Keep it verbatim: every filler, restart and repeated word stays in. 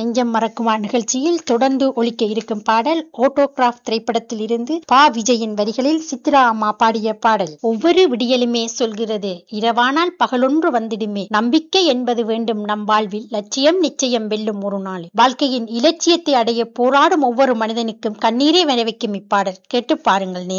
நெஞ்சம் மறக்குமா நிகழ்ச்சியில் தொடர்ந்து ஒலிக்க இருக்கும் பாடல் ஆட்டோகிராஃப் திரைப்படத்தில் இருந்து பா விஜயின் வரிகளில் சித்ரா அம்மா பாடிய பாடல். ஒவ்வொரு விடியலுமே சொல்கிறது, இரவானால் பகலொன்று வந்திடுமே, நம்பிக்கை என்பது வேண்டும் நம் வாழ்வில், லட்சியம் நிச்சயம் வெல்லும் ஒரு நாள். வாழ்க்கையின் இலட்சியத்தை அடைய போராடும் ஒவ்வொரு மனிதனுக்கும் கண்ணீரை வரவைக்கும் இப்பாடல். கேட்டு பாருங்கள்.